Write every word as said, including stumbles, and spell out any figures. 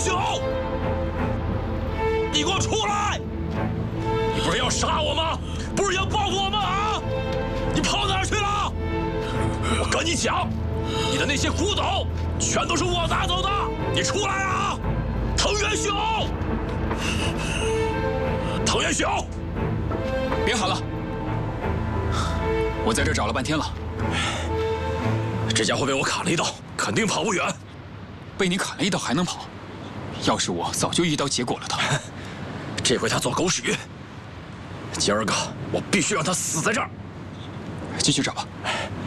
雄，你给我出来！你不是要杀我吗？不是要报复我吗？啊！你跑哪儿去了？我跟你讲，你的那些古董全都是我拿走的，你出来啊！藤原雄，藤原雄， 别喊了，我在这找了半天了。 这家伙被我砍了一刀，肯定跑不远。 被你砍了一刀还能跑？要是我，早就一刀结果了他。 这回他做狗屎。今儿个我必须让他死在这儿。 继续找吧。